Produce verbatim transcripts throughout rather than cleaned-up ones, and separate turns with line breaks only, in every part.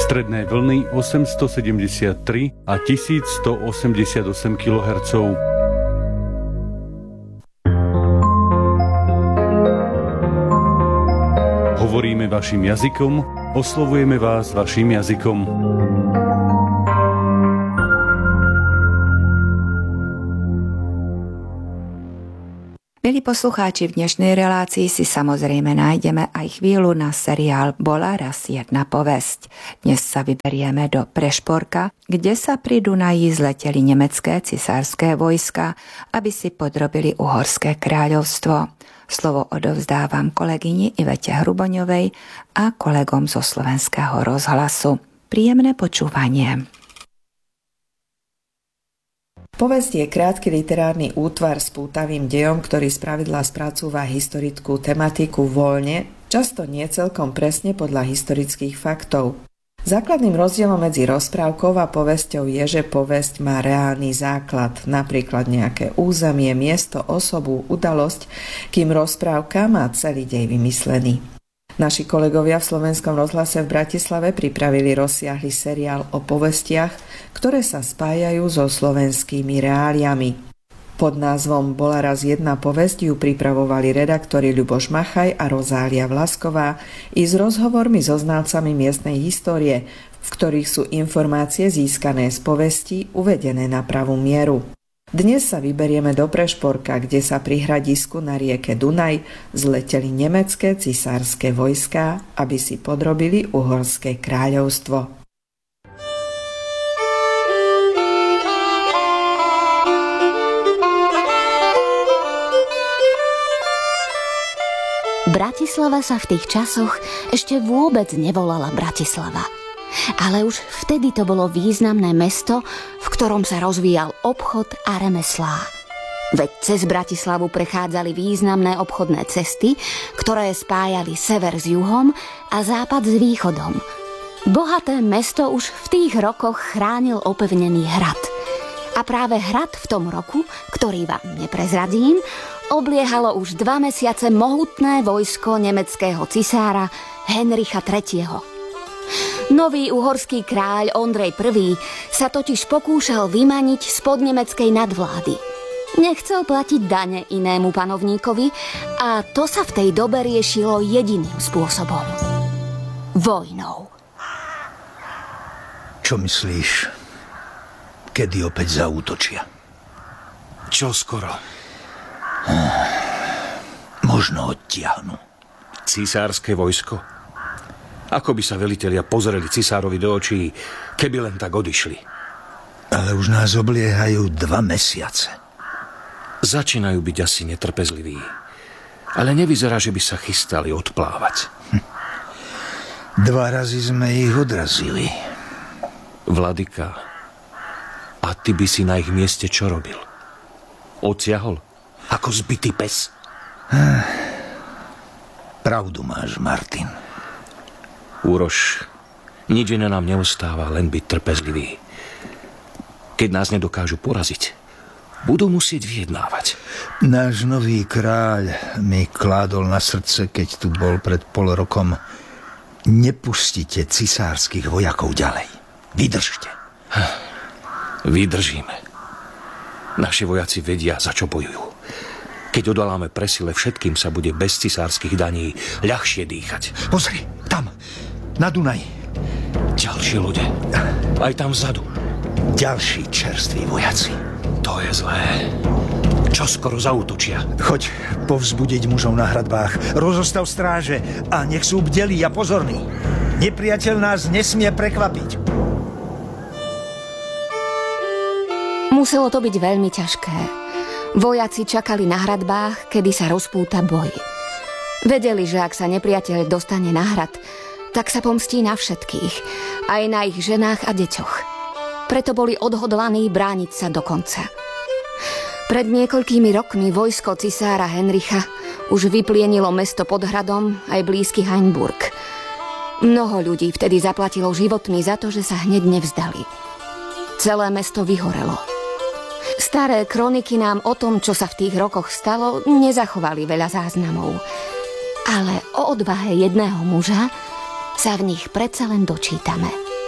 Stredné vlny osemstosedemdesiattri a tisícstoosemdesiatosem kilohertzov. Hovoríme vašim jazykom, oslovujeme vás vašim jazykom.
Milí poslucháči, v dnešnej relácii si samozrejme nájdeme aj chvíľu na seriál Bola raz jedna povesť. Dnes sa vyberieme do Prešporka, kde sa pri Dunaji zleteli nemecké cisárske vojska, aby si podrobili Uhorské kráľovstvo. Slovo odovzdávam kolegyni Ivete Hruboňovej a kolegom zo Slovenského rozhlasu. Príjemné počúvanie.
Povesť je krátky literárny útvar s pútavým dejom, ktorý spravidla spracúva historickú tematiku voľne, často nie celkom presne podľa historických faktov. Základným rozdielom medzi rozprávkou a povesťou je, že povesť má reálny základ, napríklad nejaké územie, miesto, osobu, udalosť, kým rozprávka má celý dej vymyslený. Naši kolegovia v Slovenskom rozhlase v Bratislave pripravili rozsiahly seriál o povestiach, ktoré sa spájajú so slovenskými reáliami. Pod názvom Bola raz jedna povesť ju pripravovali redaktori Ľuboš Machaj a Rozália Vlasková i s rozhovormi so znalcami miestnej histórie, v ktorých sú informácie získané z povesti uvedené na pravú mieru. Dnes sa vyberieme do Prešporka, kde sa pri hradisku na rieke Dunaj zleteli nemecké cisárske vojská, aby si podrobili Uhorské kráľovstvo.
Bratislava sa v tých časoch ešte vôbec nevolala Bratislava. Ale už vtedy to bolo významné mesto, v ktorom sa rozvíjal obchod a remeslá. Veď cez Bratislavu prechádzali významné obchodné cesty, ktoré spájali sever s juhom a západ s východom. Bohaté mesto už v tých rokoch chránil opevnený hrad. A práve hrad v tom roku, ktorý vám neprezradím, obliehalo už dva mesiace mohutné vojsko nemeckého cisára Henricha tretieho. Nový uhorský kráľ Ondrej prvý sa totiž pokúšal vymaniť spod nemeckej nadvlády. Nechcel platiť dane inému panovníkovi a to sa v tej dobe riešilo jediným spôsobom. Vojnou.
Čo myslíš, kedy opäť zaútočia?
Čo skoro?
Možno odtiahnu.
Cisárske vojsko? Ako by sa velitelia pozreli cisárovi do očí, keby len tak odišli?
Ale už nás obliehajú dva mesiace.
Začínajú byť asi netrpezliví. Ale nevyzerá, že by sa chystali odplávať.
Hm. Dva razy sme ich odrazili.
Vladyka, a ty by si na ich mieste čo robil? Odsiahol? Ako zbitý pes?
Pravdu máš, Martin.
Úroš, nič iné nám neostáva, len byť trpezlivý. Keď nás nedokážu poraziť, budú musieť vyjednávať.
Náš nový kráľ mi kládol na srdce, keď tu bol pred pol rokom: nepustite cisárskych vojakov ďalej. Vydržte.
Vydržíme. Naši vojaci vedia, za čo bojujú. Keď odoláme presile, všetkým sa bude bez cisárskych daní ľahšie dýchať.
Pozri, tam, na Dunaji.
Ďalší ľudia. Aj tam vzadu.
Ďalší čerství vojaci.
To je zlé. Čo skoro zaútočia?
Choď povzbudiť mužov na hradbách. Rozostav stráže a nech sú bdelí a pozorní. Nepriateľ nás nesmie prekvapiť.
Muselo to byť veľmi ťažké. Vojaci čakali na hradbách, kedy sa rozpúta boj. Vedeli, že ak sa nepriateľ dostane na hrad, tak sa pomstí na všetkých, aj na ich ženách a deťoch. Preto boli odhodlaní brániť sa do konca. Pred niekoľkými rokmi vojsko cisára Henricha už vyplienilo mesto pod hradom aj blízky Hainburg. Mnoho ľudí vtedy zaplatilo životmi za to, že sa hneď nevzdali. Celé mesto vyhorelo. Staré kroniky nám o tom, čo sa v tých rokoch stalo, nezachovali veľa záznamov. Ale o odvahe jedného muža sa v nich predsa len dočítame.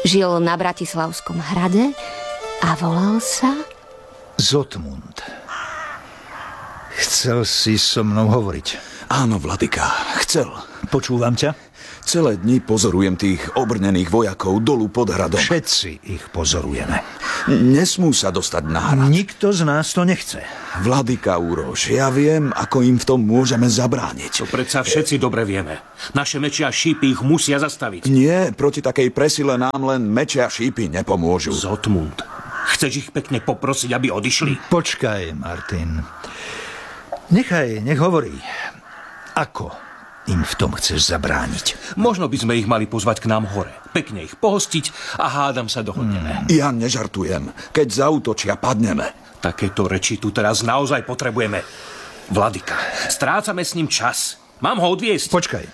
Žil na Bratislavskom hrade a volal sa
Zotmund. Chcel si so mnou hovoriť?
Áno, vladyka, chcel.
Počúvam ťa.
Celé dni pozorujem tých obrnených vojakov dolu pod hradom.
Všetci ich pozorujeme.
Nesmú sa dostať na hrad.
Nikto z nás to nechce.
Vladyka Úroš, ja viem, ako im v tom môžeme zabrániť.
To predsa všetci dobre vieme. Naše meče a šípy ich musia zastaviť.
Nie, proti takej presile nám len meče a šípy nepomôžu.
Zotmund, chceš ich pekne poprosiť, aby odišli?
Počkaj, Martin. Nechaj, nech hovorí. Ako im v tom chceš zabrániť?
Možno by sme ich mali pozvať k nám hore. Pekne ich pohostiť a hádam sa dohodneme.
Ja nežartujem. Keď zaútočia, padneme.
Takéto reči tu teraz naozaj potrebujeme. Vladyka, strácame s ním čas. Mám ho odviesť?
Počkaj.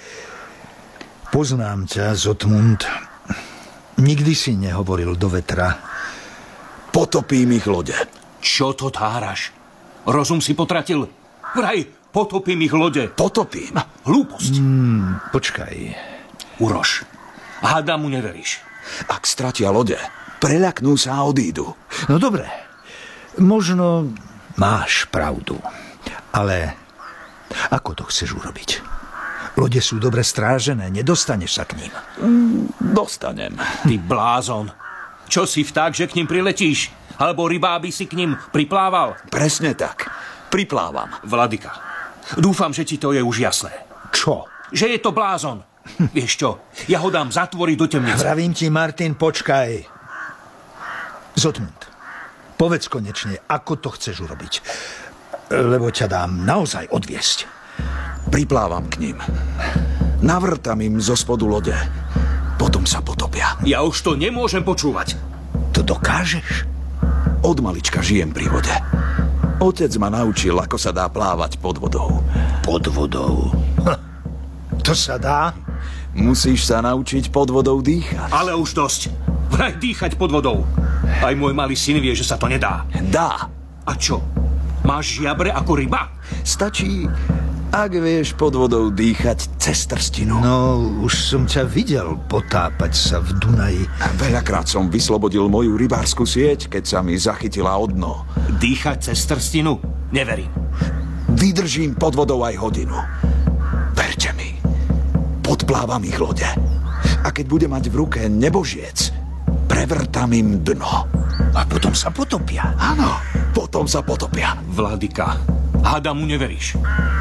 Poznám ťa, Zotmund. Nikdy si nehovoril do vetra.
Potopím ich lode.
Čo to táraš? Rozum si potratil? Vraj, potopím ich lode.
Potopím?
Hlúposť.
Hmm, počkaj.
Uroš, hádam mu neveríš.
Ak stratia lode, preľaknú sa a odídu.
No dobre. Možno máš pravdu. Ale ako to chceš urobiť? Lode sú dobre strážené, nedostaneš sa k ním.
Mm, dostanem.
Ty blázon. Čo si vták, že k ním priletíš? Alebo rybá by si k ním priplával?
Presne tak. Priplávam.
Vladyka, dúfam, že ti to je už jasné.
Čo?
Že je to blázon. Vieš čo, ja ho dám zatvoriť do temnice.
Vravím ti, Martin, počkaj. Zotmund, povedz konečne, ako to chceš urobiť. Lebo ťa dám naozaj odviesť.
Priplávam k ním. Navrtam im zo spodu lode. Potom sa potopia.
Ja už to nemôžem počúvať.
To dokážeš?
Od malička žijem pri vode. Otec ma naučil, ako sa dá plávať pod vodou.
Pod vodou? Ha, to sa dá?
Musíš sa naučiť pod vodou dýchať.
Ale už dosť. Vraj dýchať pod vodou. Aj môj malý syn vie, že sa to nedá.
Dá.
A čo? Máš žiabre ako ryba?
Stačí, ak vieš pod vodou dýchať cez trstinu.
No, už som ťa videl potápať sa v Dunaji.
Veľakrát som vyslobodil moju rybárskú sieť, keď sa mi zachytila o dno.
Dýchať cez trstinu? Neverím.
Vydržím pod vodou aj hodinu. Verte mi. Podplávam ich lode. A keď budem mať v ruke nebožiec, prevrtam im dno.
A potom sa potopia.
Áno, potom sa potopia.
Vladyka, hádam mu neveríš.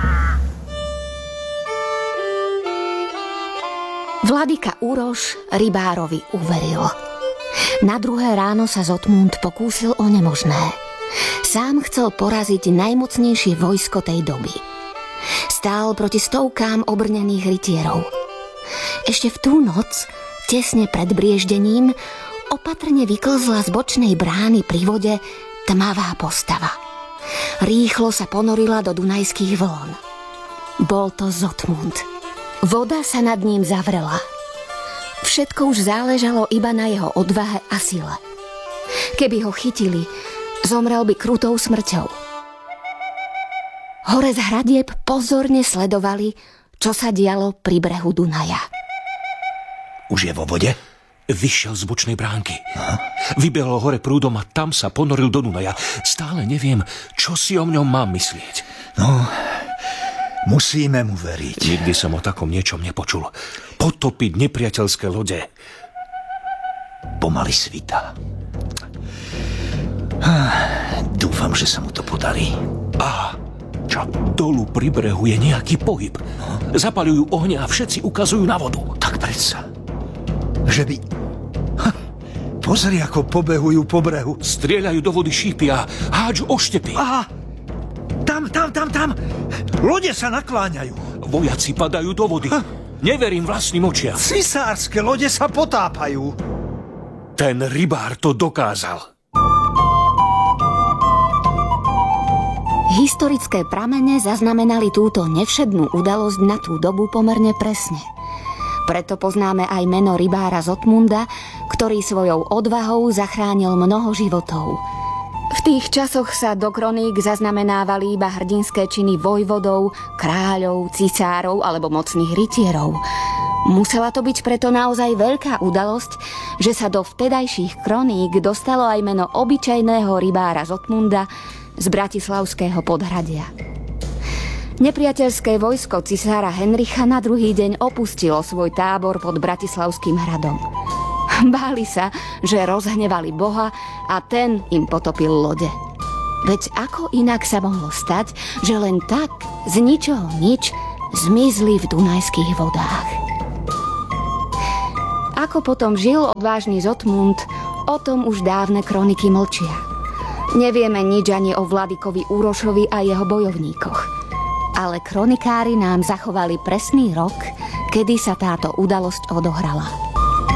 Vladyka Uroš rybárovi uveril. Na druhé ráno sa Zotmund pokúsil o nemožné. Sám chcel poraziť najmocnejšie vojsko tej doby. Stál proti stovkám obrnených rytierov. Ešte v tú noc, tesne pred brieždením, opatrne vyklzla z bočnej brány pri vode tmavá postava. Rýchlo sa ponorila do dunajských vln. Bol to Zotmund. Voda sa nad ním zavrela. Všetko už záležalo iba na jeho odvahe a sile. Keby ho chytili, zomrel by krutou smrťou. Hore z hradieb pozorne sledovali, čo sa dialo pri brehu Dunaja.
Už je vo vode?
Vyšiel z bočnej bránky. Vybehol hore prúdom a tam sa ponoril do Dunaja. Stále neviem, čo si o ňom mám myslieť.
No, musíme mu veriť.
Nikdy som o takom niečom nepočul. Potopiť nepriateľské lode.
Pomaly svitá. Dúfam, že sa mu to podarí.
Á, čo? Dolu pri brehu je nejaký pohyb. Zapaľujú ohne a všetci ukazujú na vodu.
Tak predsa. Že by... Ha, pozri, ako pobehujú po brehu.
Strieľajú do vody šípy a hádžu oštepy.
Aha, tam, tam, tam, tam. Lode sa nakláňajú.
Vojaci padajú do vody. Ha. Neverím vlastným očiam.
Cisárske lode sa potápajú.
Ten rybár to dokázal.
Historické pramene zaznamenali túto nevšednú udalosť na tú dobu pomerne presne. Preto poznáme aj meno rybára Zotmunda, ktorý svojou odvahou zachránil mnoho životov. V tých časoch sa do kroník zaznamenávali iba hrdinské činy vojvodov, kráľov, cisárov alebo mocných rytierov. Musela to byť preto naozaj veľká udalosť, že sa do vtedajších kroník dostalo aj meno obyčajného rybára z Otmunda z bratislavského podhradia. Nepriateľské vojsko cisára Henricha na druhý deň opustilo svoj tábor pod Bratislavským hradom. Báli sa, že rozhnevali Boha a ten im potopil lode. Veď ako inak sa mohlo stať, že len tak, z ničoho nič, zmizli v dunajských vodách. Ako potom žil odvážny Zotmund, o tom už dávne kroniky mlčia. Nevieme nič ani o Vladikovi Úrošovi a jeho bojovníkoch. Ale kronikári nám zachovali presný rok, kedy sa táto udalosť odohrala.